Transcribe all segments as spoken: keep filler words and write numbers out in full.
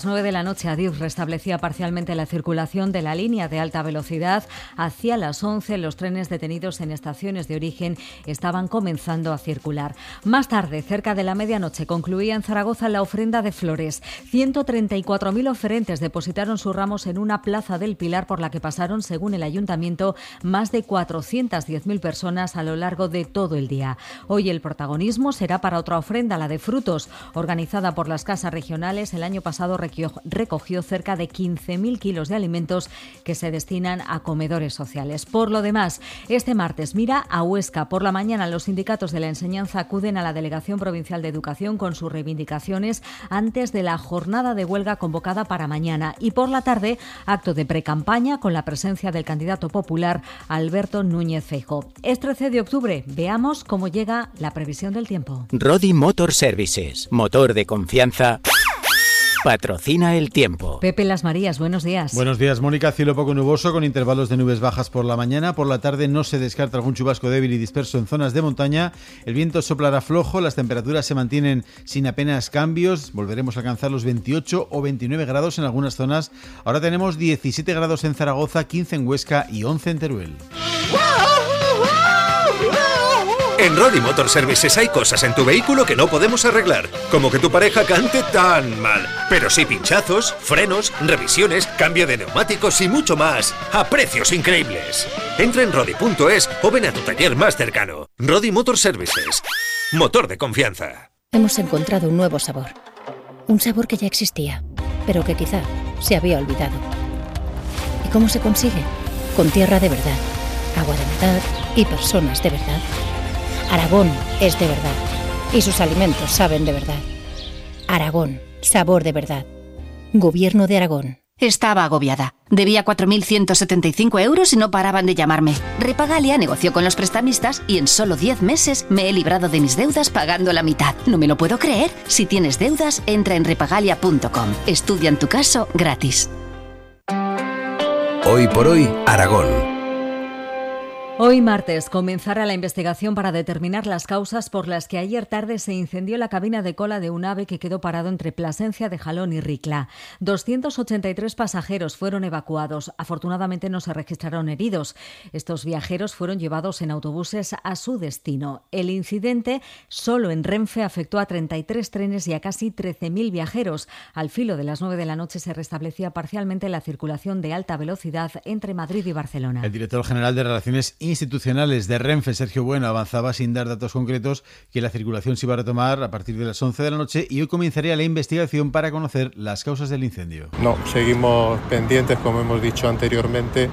A las nueve de la noche, Adif restablecía parcialmente la circulación de la línea de alta velocidad. Hacia las once, los trenes detenidos en estaciones de origen estaban comenzando a circular. Más tarde, cerca de la medianoche, concluía en Zaragoza la ofrenda de flores. ciento treinta y cuatro mil oferentes depositaron sus ramos en una plaza del Pilar por la que pasaron, según el Ayuntamiento, más de cuatrocientas diez mil personas a lo largo de todo el día. Hoy el protagonismo será para otra ofrenda, la de frutos, organizada por las casas regionales. El año pasado recogió cerca de quince mil kilos de alimentos que se destinan a comedores sociales. Por lo demás, este martes mira a Huesca. Por la mañana, los sindicatos de la enseñanza acuden a la Delegación Provincial de Educación con sus reivindicaciones antes de la jornada de huelga convocada para mañana. Y por la tarde, acto de precampaña con la presencia del candidato popular Alberto Núñez Feijóo. Es trece de octubre. Veamos cómo llega la previsión del tiempo. Rodi Motor Services, motor de confianza, patrocina el tiempo. Pepe Las Marías, buenos días. Buenos días, Mónica. Cielo poco nuboso con intervalos de nubes bajas por la mañana. Por la tarde no se descarta algún chubasco débil y disperso en zonas de montaña. El viento soplará flojo, las temperaturas se mantienen sin apenas cambios. Volveremos a alcanzar los veintiocho o veintinueve grados en algunas zonas. Ahora tenemos diecisiete grados en Zaragoza, quince en Huesca y once en Teruel. En Rodi Motor Services hay cosas en tu vehículo que no podemos arreglar, como que tu pareja cante tan mal, pero sí pinchazos, frenos, revisiones, cambio de neumáticos y mucho más, a precios increíbles. Entra en rodi punto es o ven a tu taller más cercano. Rodi Motor Services, motor de confianza. Hemos encontrado un nuevo sabor, un sabor que ya existía, pero que quizá se había olvidado. ¿Y cómo se consigue? Con tierra de verdad, agua de verdad y personas de verdad. Aragón es de verdad y sus alimentos saben de verdad. Aragón, sabor de verdad. Gobierno de Aragón. Estaba agobiada. Debía cuatro mil ciento setenta y cinco euros y no paraban de llamarme. Repagalia negoció con los prestamistas y en solo diez meses me he librado de mis deudas pagando la mitad. No me lo puedo creer. Si tienes deudas, entra en repagalia punto com. Estudian tu caso gratis. Hoy por hoy, Aragón. Hoy martes comenzará la investigación para determinar las causas por las que ayer tarde se incendió la cabina de cola de un AVE que quedó parado entre Plasencia de Jalón y Ricla. doscientos ochenta y tres pasajeros fueron evacuados. Afortunadamente no se registraron heridos. Estos viajeros fueron llevados en autobuses a su destino. El incidente solo en Renfe afectó a treinta y tres trenes y a casi trece mil viajeros. Al filo de las nueve de la noche se restablecía parcialmente la circulación de alta velocidad entre Madrid y Barcelona. El director general de Relaciones Institucionales de Renfe, Sergio Bueno, avanzaba sin dar datos concretos que la circulación se iba a retomar a partir de las once de la noche y hoy comenzaría la investigación para conocer las causas del incendio. No, seguimos pendientes, como hemos dicho anteriormente.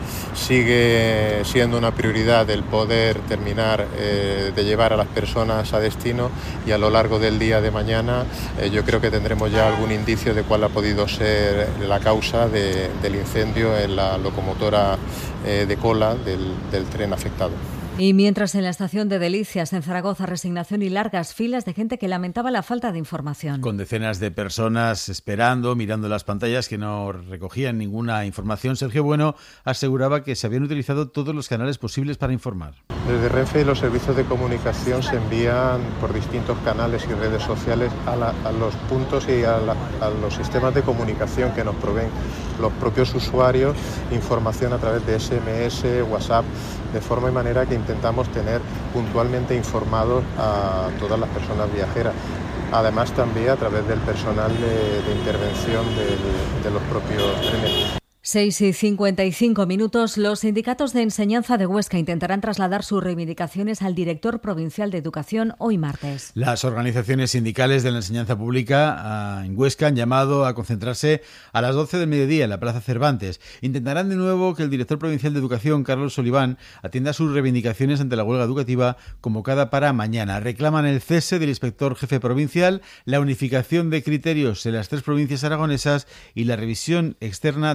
Sigue siendo una prioridad el poder terminar eh, de llevar a las personas a destino y a lo largo del día de mañana eh, yo creo que tendremos ya algún indicio de cuál ha podido ser la causa de, del incendio en la locomotora eh, de cola del, del tren afectado. Y mientras en la estación de Delicias, en Zaragoza, resignación y largas filas de gente que lamentaba la falta de información. Con decenas de personas esperando, mirando las pantallas que no recogían ninguna información, Sergio Bueno aseguraba que se habían utilizado todos los canales posibles para informar. Desde Renfe los servicios de comunicación se envían por distintos canales y redes sociales a, la, a los puntos y a, la, a los sistemas de comunicación que nos proveen los propios usuarios, información a través de ese eme ese, WhatsApp, de forma y manera que intentamos tener puntualmente informados a todas las personas viajeras. Además también a través del personal de, de intervención de, de los propios trenes. seis y cincuenta y cinco minutos. Los sindicatos de enseñanza de Huesca intentarán trasladar sus reivindicaciones al director provincial de Educación hoy martes. Las organizaciones sindicales de la enseñanza pública en Huesca han llamado a concentrarse a las doce del mediodía en la Plaza Cervantes. Intentarán de nuevo que el director provincial de Educación, Carlos Oliván, atienda sus reivindicaciones ante la huelga educativa convocada para mañana. Reclaman el cese del inspector jefe provincial, la unificación de criterios en las tres provincias aragonesas y la revisión externa de las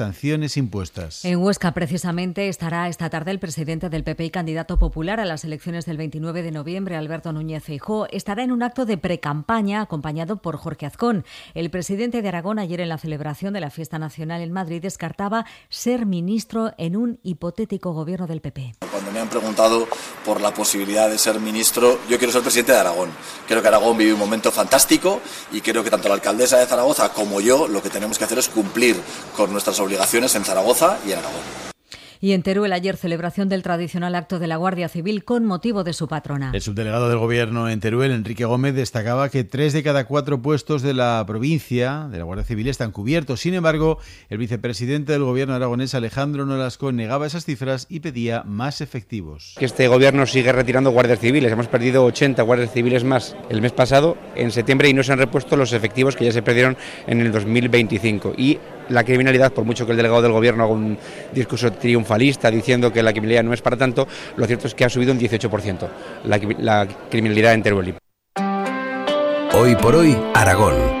sanciones impuestas. En Huesca, precisamente, estará esta tarde el presidente del P P y candidato popular a las elecciones del veintinueve de noviembre, Alberto Núñez Feijóo. Estará en un acto de precampaña acompañado por Jorge Azcón. El presidente de Aragón, ayer en la celebración de la fiesta nacional en Madrid, descartaba ser ministro en un hipotético gobierno del P P. Cuando me han preguntado por la posibilidad de ser ministro, yo quiero ser presidente de Aragón. Creo que Aragón vive un momento fantástico y creo que tanto la alcaldesa de Zaragoza como yo lo que tenemos que hacer es cumplir con nuestras obligaciones en Zaragoza y en Aragón. Y en Teruel ayer celebración del tradicional acto de la Guardia Civil con motivo de su patrona. El subdelegado del Gobierno en Teruel, Enrique Gómez, destacaba que tres de cada cuatro puestos de la provincia de la Guardia Civil están cubiertos. Sin embargo, el vicepresidente del Gobierno aragonés, Alejandro Nolasco, negaba esas cifras y pedía más efectivos. Que este Gobierno sigue retirando guardias civiles. Hemos perdido ochenta guardias civiles más el mes pasado, en septiembre, y no se han repuesto los efectivos que ya se perdieron en el dos mil veinticinco. Y la criminalidad, por mucho que el delegado del Gobierno haga un discurso triunfalista diciendo que la criminalidad no es para tanto, lo cierto es que ha subido un dieciocho por ciento la, la criminalidad en Teruel. Hoy por hoy, Aragón.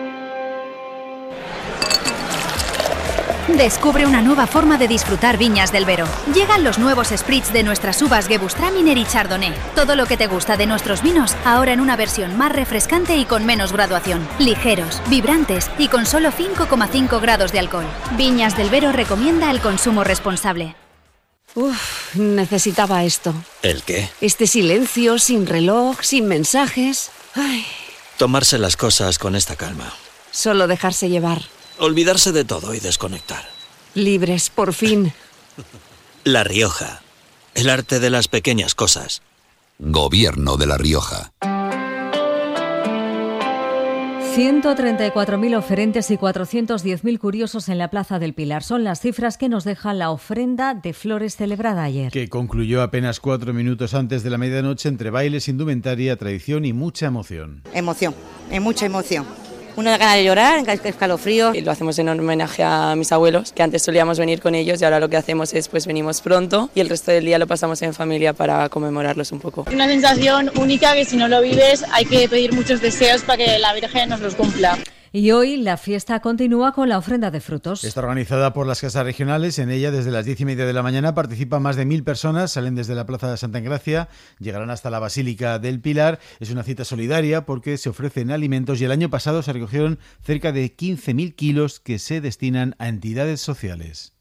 Descubre una nueva forma de disfrutar Viñas del Vero. Llegan los nuevos spritz de nuestras uvas Gewürztraminer y Chardonnay. Todo lo que te gusta de nuestros vinos, ahora en una versión más refrescante y con menos graduación. Ligeros, vibrantes y con solo cinco coma cinco grados de alcohol. Viñas del Vero recomienda el consumo responsable. Uf, necesitaba esto. ¿El qué? Este silencio, sin reloj, sin mensajes. Ay. Tomarse las cosas con esta calma. Solo dejarse llevar. Olvidarse de todo y desconectar. Libres, por fin. La Rioja. El arte de las pequeñas cosas. Gobierno de La Rioja. ciento treinta y cuatro mil oferentes y cuatrocientos diez mil curiosos en la Plaza del Pilar. Son las cifras que nos deja la ofrenda de flores celebrada ayer. Que concluyó apenas cuatro minutos antes de la medianoche entre bailes, indumentaria, tradición y mucha emoción. Emoción, es mucha emoción. Uno da ganas de llorar, escalofrío. Y lo hacemos en homenaje a mis abuelos, que antes solíamos venir con ellos y ahora lo que hacemos es pues venimos pronto y el resto del día lo pasamos en familia para conmemorarlos un poco. Una sensación única que si no lo vives hay que pedir muchos deseos para que la Virgen nos los cumpla. Y hoy la fiesta continúa con la ofrenda de frutos. Está organizada por las casas regionales. En ella, desde las diez y media de la mañana, participan más de mil personas. Salen desde la Plaza de Santa Engracia, llegarán hasta la Basílica del Pilar. Es una cita solidaria porque se ofrecen alimentos y el año pasado se recogieron cerca de quince mil kilos que se destinan a entidades sociales.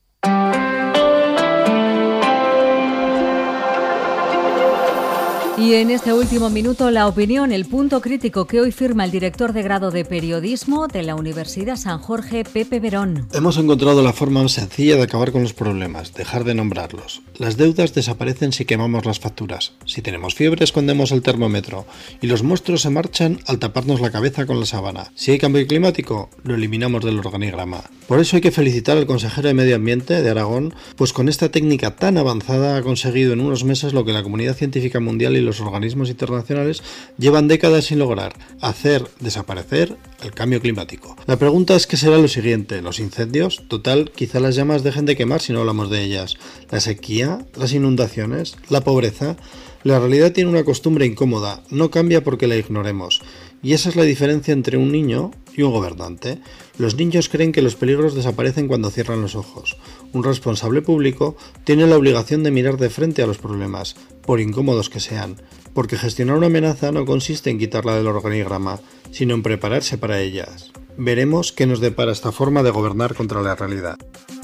Y en este último minuto, la opinión, el punto crítico que hoy firma el director de grado de Periodismo de la Universidad San Jorge, Pepe Verón. Hemos encontrado la forma más sencilla de acabar con los problemas, dejar de nombrarlos. Las deudas desaparecen si quemamos las facturas. Si tenemos fiebre, escondemos el termómetro. Y los monstruos se marchan al taparnos la cabeza con la sábana. Si hay cambio climático, lo eliminamos del organigrama. Por eso hay que felicitar al consejero de Medio Ambiente de Aragón, pues con esta técnica tan avanzada ha conseguido en unos meses lo que la comunidad científica mundial y los organismos internacionales llevan décadas sin lograr: hacer desaparecer el cambio climático. La pregunta es qué será lo siguiente: los incendios, total, quizá las llamas dejen de quemar si no hablamos de ellas, la sequía, las inundaciones, la pobreza. La realidad tiene una costumbre incómoda, no cambia porque la ignoremos. Y esa es la diferencia entre un niño y un gobernante. Los niños creen que los peligros desaparecen cuando cierran los ojos. Un responsable público tiene la obligación de mirar de frente a los problemas, por incómodos que sean, porque gestionar una amenaza no consiste en quitarla del organigrama, sino en prepararse para ellas. Veremos qué nos depara esta forma de gobernar contra la realidad.